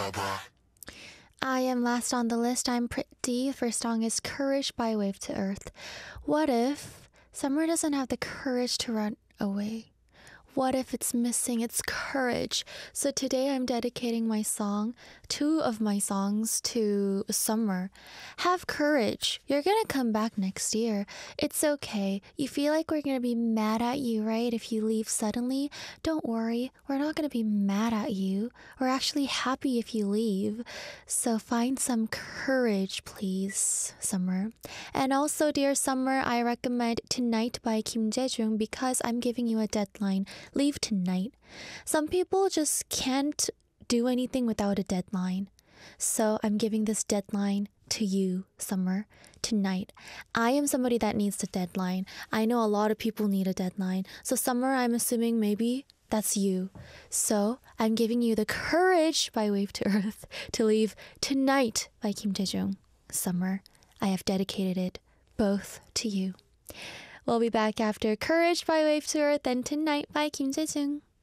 I am last on the list. I'm pretty. First song is Courage by Wave to Earth. What if summer doesn't have the courage to run away? What if it's missing its courage? So today I'm dedicating my song, two of my songs, to summer. Have courage. You're gonna come back next year. It's okay. You feel like we're gonna be mad at you, right? If you leave suddenly, don't worry. We're not gonna be mad at you. We're actually happy if you leave. So find some courage, please, summer. And also, dear summer, I recommend Tonight by Kim Jae-jung because I'm giving you a deadline. Leave tonight. Some people just can't do anything without a deadline. So I'm giving this deadline to you, summer, tonight. I am somebody that needs a deadline. I know a lot of people need a deadline. So summer, I'm assuming maybe that's you. So I'm giving you the courage by Wave to Earth to leave Tonight by Kim Jae-jung. Summer, I have dedicated it both to you. We'll be back after Courage by Wave to Earth and Tonight by Kim Jae-jung.